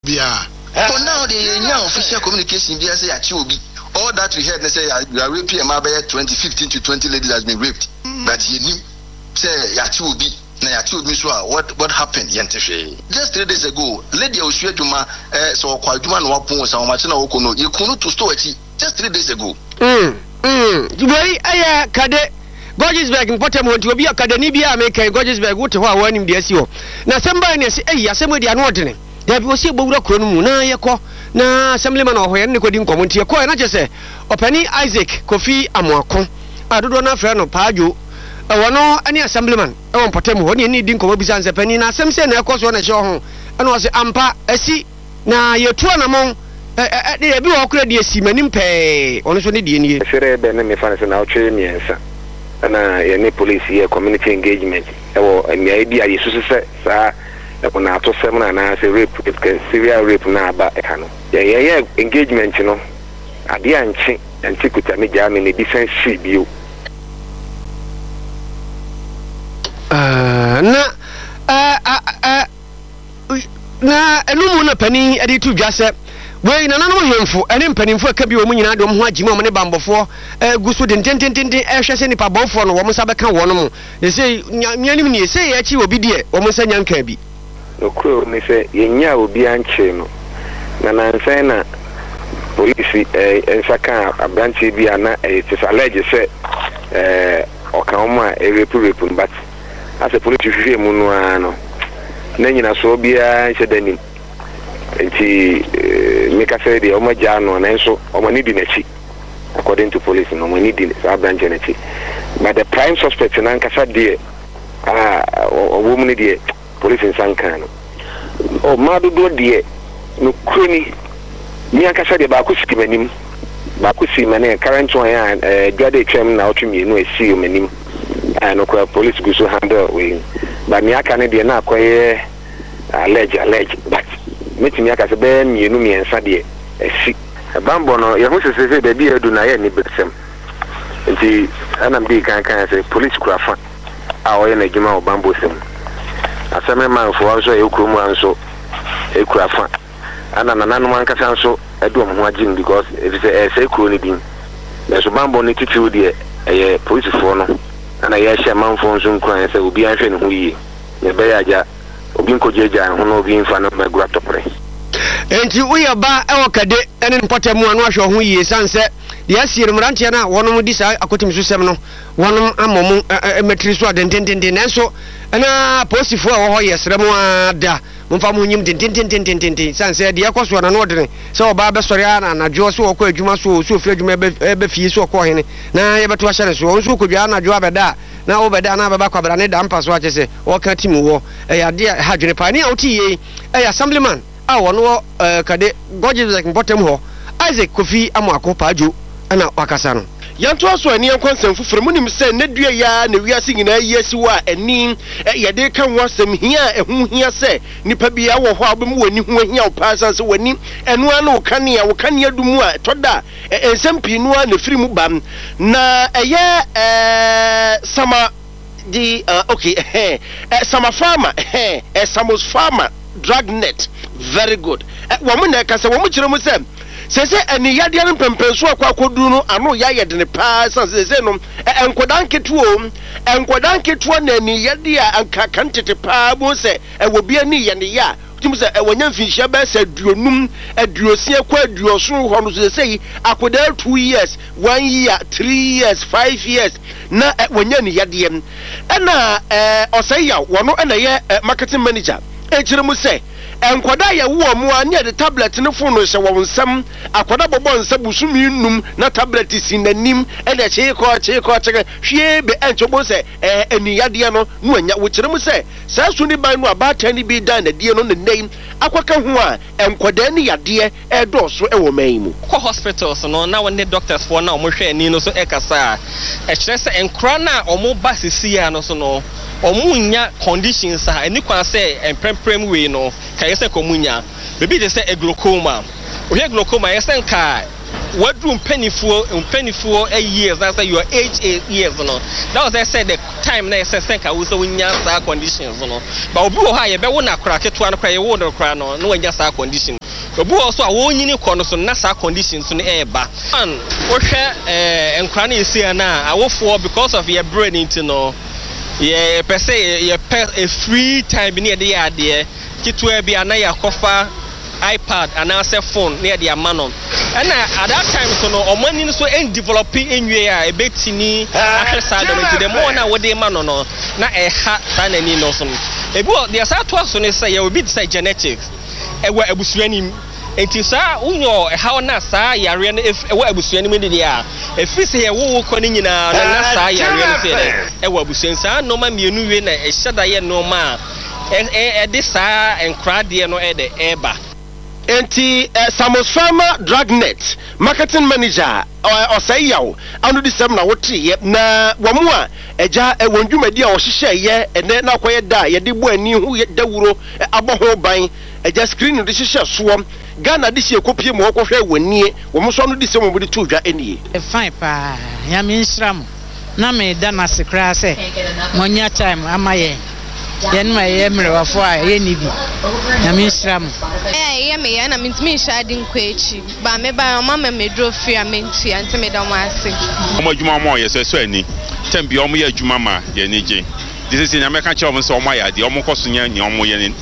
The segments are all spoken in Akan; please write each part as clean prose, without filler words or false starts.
Bia. For now, the young official communication be say Achiobi. All that we heard, they say you are raping a man by 2015 to 20 ladies has been raped. But you knew say Achiobi. Na Achiobi so what happened yentehwe. Just 3 days ago, lady Oshueduma so Kwaduma no wapon so ma na wokono. You kunu to store achi just 3 days ago. Very kade Gorgeousberg important want to be a kadani bia make Gorgeousberg what ho awanim de asi ho. Na semba ne se asem de ano odene. Da bi o se bowura kro mu na yekọ na assemblyman ohoye ne kodi nkomonti yekọ na chese opani Isaac Kofi Amoako adodo na fra no paajo wono ani assemblyman e won potem ho ne ni di nkomo bisa nse pani na asem se na ekoso na hye ho ana o se ampa asi na yetu anamon de bi wo kura de asi manim pe ono so ne de nie sere be ne me fa se na o twe miensa ana ye ne police ye community engagement e wo mi bi aye susu se sa na to sem na say rape serial rape na aba e no ye engagement no ade anchi kuta me ja me ne defense bio na enumu na pani ade tu dwase we na nanu hemfo ene mpanimfo aka bi wo mu nyina de wo ho agima mo ne bambofo gusu dentententen ehwe se nipa bonfo no wo mo sa beka wo no mo they say nyanim ni say ya chi obi de wo mo sa nyanka bi okro ni say yenya obi anche no na nansen na police ensaka abranche bi ana it is alleged say okama rape but as a police hwehwe mu no ano na nyina so bia nhyedani enti make say the omaja no na nso omanidi nachi according to police no omanidi sa branch nachi but the prime suspect na nkasa de woman de police in sankano o madodo de no kroni ni nkasa de ba ko sikimanim ba ko si mane current one ya dwade twem na otwemi no esi omanim no kwa police go so handle we but ni aka ne de na akoye allege but metimi aka se be mienu miensa de esi bambo no ye ho sese be bi edu na ye ni beksem nti anam bi kan se police kurafa a oye na juma o bambo sem aseme man fo so e kuromu anso e kurafa ana nananu an kasa anso edu mo ho agin because if say kuro ni din so bambo ni titiwu de e police fo no ana ye hye man fo nso nkran se obi anhwe ne ho yi ye be ya obi nkojeja ho no obi mfa no magura topre enti uya ba e wakade ene npote mu anu ahwe ho yi sanse de asiere mrantie na wonom di sa akotim so sem no wonom amomu emetri so adentententen nanso na posifo a wo ho yesrem ada mfa mu nyim tentententen sanse de yakoso na no odene se oba be sori ana na jo so okọ adwuma so ofri adwuma be fie so okọ hene na ye beto ahyere so onso kodwa na jo abeda na obeda na baba kwabra ne da mpa so akese o ka timu wo ya de hadwene pa ni awti ye assemblyman a wono kade Gorgeousberg mpotem ho Isaac Kofi Amoako paajo ana wakasa no yanto aso ani yankwansam fufure munim se na dua ya na wiase nyina yesi wa ani yede kan wasam hia ehu hia se nipa bia wo ho abem wani ho hia opasa se wani enu ana wo kane adumu a toda ensam pinu na firimu bam na sama di okay sama farmer Samos farmer dragnet very good wo mu na kasa wo mu kire mu se sese eni yade an pempenso akwakodu no ano ya yedene pa sese no enkodan ketuo na eni yade a anka kantete pa bo se wo bia ni ye ne ya tim se wonya mfinhia ba se aduonum aduosia kwa aduoso ho no sese akoda 2 years 1 year 3 years 5 years na wonya ni yade na osaya wono na ye marketing manager ejire mu se enkoda ya wo mu ani de tablet ne phone se wo nsam akoda bobo nsa busumi num na tablet sinanim e de cheko hwie be enchobo se eniyade no no anya wo kire mu se sasu ni ban no abata ni bi dan na die no ne nei akwaka ho a enkoda ni yade e doso e wo man mu ko hospitals no na won doctors for na omo hwe ani no so e kasa e kire se enkra na omo ba sisia no so no omunya conditions a eni kwa se emprem we no kayese komunya bebi de se glaucoma ohia glaucoma yese nka wadu mpanifuo years na say your age 8 years no that was I said the time na say senka wo so wonya sa conditions no ba obi wo ha ye be wo na kra keto no kra ye wo no kra no no wonya sa condition obi wo so a wo nyini kɔ no so na sa conditions no e ba an wo hwɛ enkra na esi na awofo because of your brain into no ye per se ye a free time bi na de ya de keto bi ana ya kofa iPad and answer phone near the amano. And at that time, so no, or money so in developing in you a bit tiny after side of the more now what they man no, not a hat than any no son. A boy, the assault was on say you will be say genetics. A way a busweni. It is how na sa yarian if a way a busweni media. If we say a woo calling in a sa yarian, a wabusensa, no man, you knew in a shada no ma. This and crowd dear no ed eba. Enti Samos Farmer Dragnet marketing manager or say yaw anu di sem na wotri ye na wamu a eja wondwumadi a ohihye ye ene na akoye da ye de bo ani hu dawuro aboho ban eja screen no de hihye so Ghana de sie kopie mo okohwe wanie wo so no di sem mo de to dwa enie fine pa ya mi nsram na me da na sekra se monya time amaye yen ma ye mrewafo a ye ni bi na mi nsram ye me ya na mi ntimi shadi nkwechi ba me ba mama me dro free amenti ante me da mo ase omo adwuma mo ye so ani tembi omo ye adwuma ma ye ni je this is in America che omo so omo ya de omo koso nya ni omo ye ni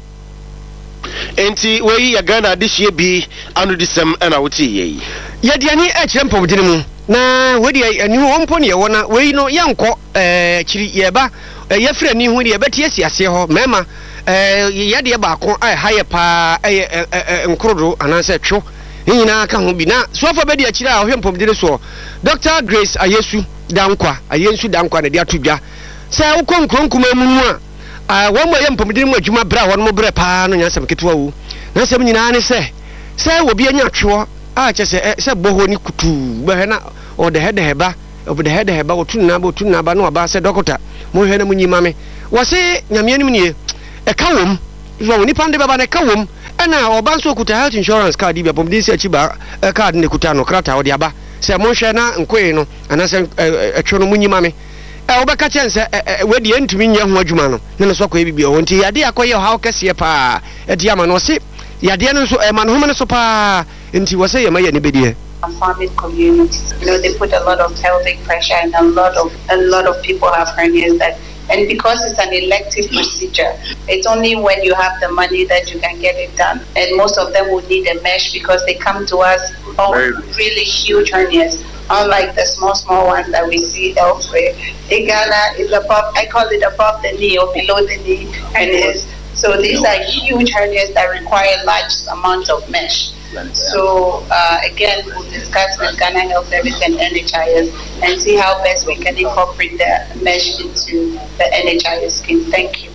enti we ya Ghana de hie bi anu di sem na woti ye ye de ani e kire mpom mu na we de ani wo mpo ne ye wona we no yanko kiri ye ba ye frɛ ni hu de ye betie siase ho mema ye de ba ko haye pa nkrodo ananse two nyina ka ho bi na sofa be de akire a ohwe mpom dire so Dr. Grace Ayesu Dankwa na de atodwa sɛ wo konkronkuma mu a wo mo ye mpom dire mu adwuma bra wo no bre pa no nyasem ketewa wu na sɛm nyina ne sɛ wo bi anya two a kyɛ sɛ boho ni kutu be na o de heba wo tunna ba no aba sɛ dokota mo hwe na munyima me wo se nyame anim nie e ka wom so ni pande baba ne ka wom na oba nso kuta health insurance card bi apom din se achiba card ne kuta no krata wo de aba se mo hwe na nkoe no ana se etwo no munyima me obeka chense we de ntumi nya ho adwuma no ne so akọ bibia ho nti yade akoye ha okese pa e de ama no se yade no so ma no ho ne so pa nti wo se ye ma ye ne bedie farming communities, they put a lot of pelvic pressure, and a lot of people have hernias and because it's an elective procedure, it's only when you have the money that you can get it done. And most of them would need a mesh because they come to us really huge hernias, unlike the small ones that we see elsewhere. In Ghana, it's above, I call it above the knee or below the knee hernias. So these are huge hernias that require large amounts of mesh. So again, we'll discuss with Ghana Health Service and NHIS and see how best we can incorporate the mesh into the NHIS scheme. Thank you.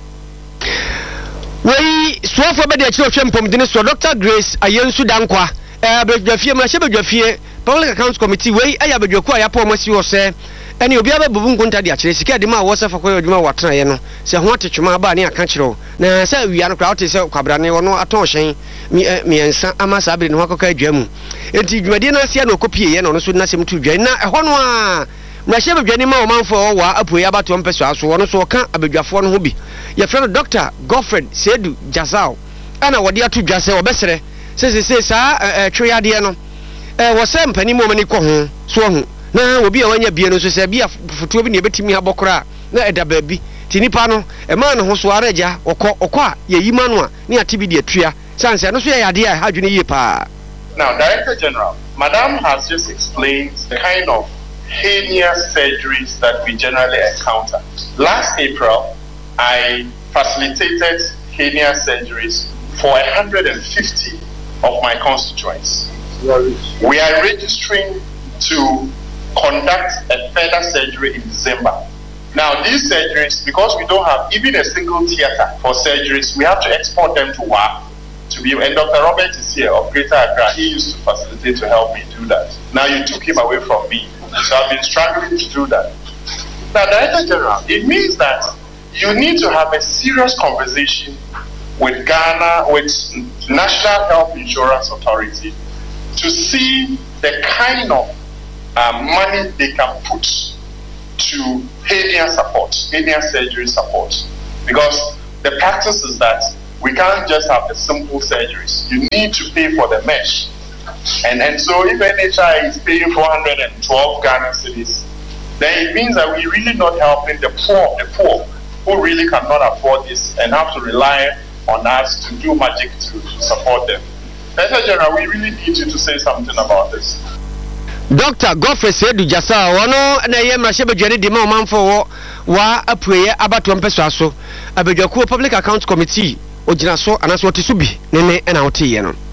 We so for be the children from Dr. Grace Ayesu Dankwa abedwafie ma shebedwafie Public Accounts Committee we ayabedwaku ayapo amasi wo se ene obi ababu nkonta de akire sika de ma wo se fakọ adwuma watena ye no se ho atechuma ba ne aka kire na se awia no kra wote se kwabrane wono aton hyen miensa ama sa abire no akọka adwa mu enti dwumade na ase na okopie ye no so na sem tu dwan na ehọ no a na shebedwane ma o manfo wa apoye abato mpeso aso wono so ka abedwafo no ho bi ye frɛ no Dr. Godfred Sedu Jazao ana wode atodwa se obesere se sa tweyade no wo se mpani mo mani kɔ ho so ho na obi a wanya bie no so se bia futuo bi ne betimi abokora na eda ba bi ti nipa no e ma no ho so araja okɔ a ye yima no a ne atibi de atua sanse no so ye yade a hadwene yie pa. Now, Director General, Madam has just explained the kind of hernia surgeries that we generally encounter. Last April, I facilitated hernia surgeries for 150 of my constituents. We are registering to conduct a further surgery in December. Now, these surgeries, because we don't have even a single theater for surgeries, we have to export them to WA to be. And Dr. Robert is here of Greater Accra. He used to facilitate to help me do that. Now you took him away from me, so I've been struggling to do that. Now, Director General, it means that you need to have a serious conversation with Ghana, with National Health Insurance Authority, to see the kind of money they can put to hernia surgery support. Because the practice is that we can't just have the simple surgeries. You need to pay for the mesh. And so if NHI is paying 412 Ghana cedis, then it means that we're really not helping the poor who really cannot afford this and have to rely on us to do magic to support them. Director General, we really need you to say something about this. Dr. Godfrey Sedu Jasa, wano na ye mrashebe jwani di ma omanfo wa apuye abatu mpeso aso abedwaku Public Account Committee ogyina so anaso otisubi nene na otiye no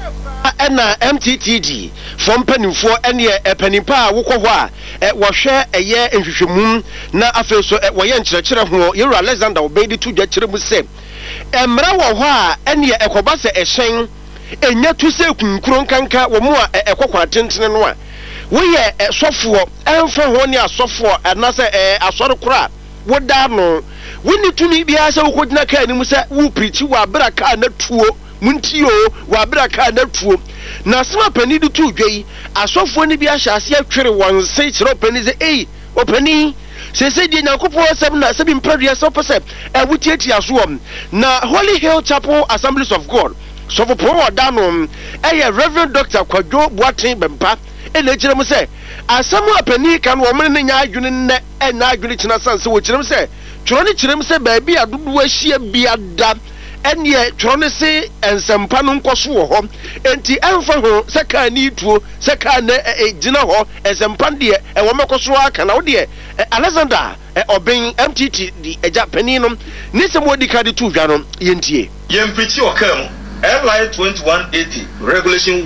na MTTG from penifo ene penimpa wokọ ho a wohwe eye nhwehwemum na afeso woye nkyerɛkyerɛ ho Yero Alexander Obedi tu dwakyerɛ mu se emra wo ho a ene ekoba se ehyen enya tu se kunkuro nkanka wo mu a ekokwa tentene no a woyɛ sɔfoɔ ɛmfa ho ne asɔfoɔ anase asɔre kora woda no woni tumi bia sɛ wokodina ka anim sɛ wo preach wa bra ka na tuo muntio wa bra ka na tuo na sema pani du tu dwei asɔfoɔ ne bia hyase atwere wɔn se kyerɛ pani sɛ ei opani sese die nyankopɔ sɛm na sɛ bi mpradua sɛ pɛ sɛ wotiatia so na Holy Hill Chapel Assemblies of God so for pro da no Reverend Dr. Kwadwo Boaten Bempa ele kyerem sɛ asɛm apani kan wo men nya adwene nne na adwene kyena sanse wo kyerem sɛ tworo ne kyerem sɛ baabi adodo ahyia biada ɛne tworo ne se ensempa no nkoso wo hɔ enti ɛmfa ho sɛ ka ni tuo sɛ ka na gyina hɔ ensempa de ɛwɔ mekoso aka na wo de Alexander Oben MTT di agya pani no ne sɛ mo di ka de tu dwa no yentie yemprichi okam LI 2180 Regulation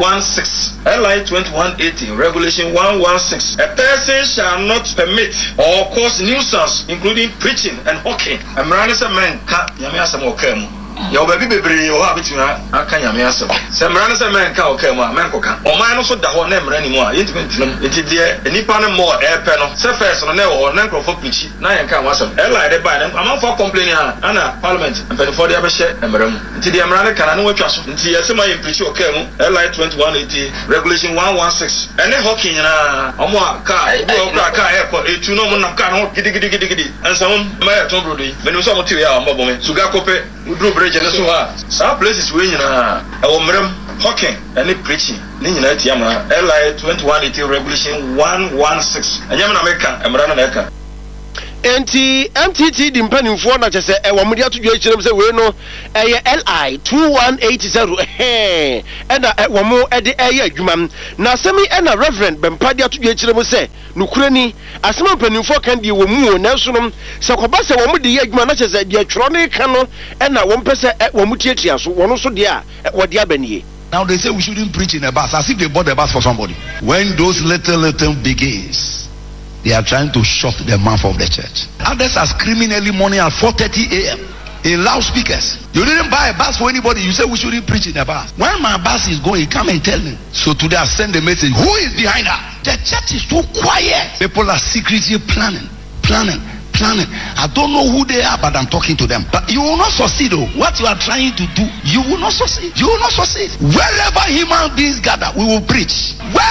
116 LI 2180 Regulation 116 A person shall not permit or cause nuisance including preaching and hawking. Amranisa men ka yamiasa okam. Your baby bebre o abitina aka yamiasa. Samranisa men ka okam men koka. O man no so da ho na mra ni mu a yentime ntinam. Enti de nipa no mo epe no. Se first no na o na nkrofo preach na yenka wasam. LI de ba na amanfo complaining ana parliament and for the abeshe emram. Enti de amra kana no watwa so. Enti yesema yempreach okam LI 2180 Regulation 116. Ene hawking na omo aka obi okra ka airport etu no mo nam ka no gidi ansam ma ya ton brodi. Menu so mo tiwe ya mo bomme. Suga kope udru bridge na so ha. Some places we nyina e wo mrem hawking and preaching. Ni nyina tiama LI 2180 Regulation 116. Anyam na meka emra na eka. Enti MTT di mpanimfo na kyese wo mudi atodwa kyerem se we no LI 2180 ena wo mo de adwuma na asemi ena Reverend Bempa di atodwa kyerem se nukurani asema mpanimfo kan di wo mu na so no se koba se wo mo de adwuma na kyese de atworo ne ka no ena wo mpese wo mu tietia so wo no so de a wo de abanie. Now they say we shouldn't preach in a bus as if they bought the bus for somebody. When those little begins, they are trying to shut the mouth of the church. Others are screaming early morning at 4:30 a.m. in loudspeakers. You didn't buy a bus for anybody. You say we shouldn't preach in a bus. When my bus is going, come and tell me. So today I send a message. Who is behind that? The church is too quiet. People are secretly planning. I don't know who they are, but I'm talking to them. But you will not succeed. What you are trying to do, you will not succeed. Wherever human beings gather, we will preach.